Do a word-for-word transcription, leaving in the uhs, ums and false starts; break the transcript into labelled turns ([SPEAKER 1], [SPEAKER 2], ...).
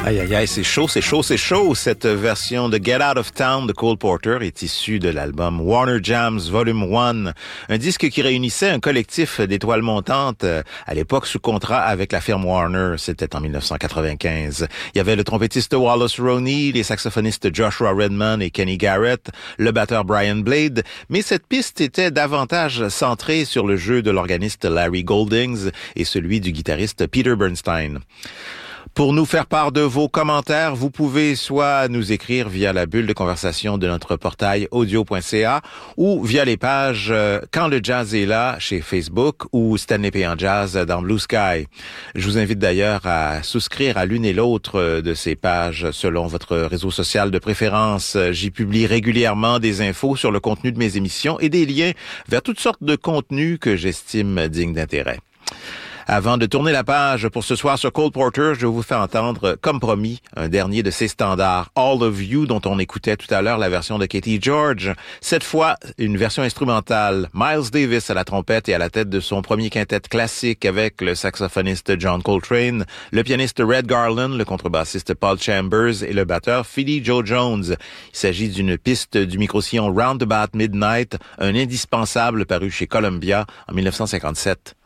[SPEAKER 1] Aïe, aïe, aïe, c'est chaud, c'est chaud, c'est chaud. Cette version de Get Out of Town de Cole Porter est issue de l'album Warner Jams Volume un, un disque qui réunissait un collectif d'étoiles montantes, à l'époque sous contrat avec la firme Warner. C'était en dix-neuf cent quatre-vingt-quinze. Il y avait le trompettiste Wallace Roney, les saxophonistes Joshua Redman et Kenny Garrett, le batteur Brian Blade, mais cette piste était davantage centrée sur le jeu de l'organiste Larry Goldings et celui du guitariste Peter Bernstein. Pour nous faire part de vos commentaires, vous pouvez soit nous écrire via la bulle de conversation de notre portail audio point c a ou via les pages euh, Quand le jazz est là chez Facebook ou Stanley P. en Jazz dans Blue Sky. Je vous invite d'ailleurs à souscrire à l'une et l'autre de ces pages selon votre réseau social de préférence. J'y publie régulièrement des infos sur le contenu de mes émissions et des liens vers toutes sortes de contenus que j'estime dignes d'intérêt. Avant de tourner la page pour ce soir sur Cole Porter, je vous fais entendre, comme promis, un dernier de ses standards, All of You, dont on écoutait tout à l'heure la version de Katie George. Cette fois, une version instrumentale. Miles Davis à la trompette et à la tête de son premier quintet classique avec le saxophoniste John Coltrane, le pianiste Red Garland, le contrebassiste Paul Chambers et le batteur Philly Joe Jones. Il s'agit d'une piste du micro-sillon Roundabout Midnight, un indispensable paru chez Columbia en dix-neuf cent cinquante-sept.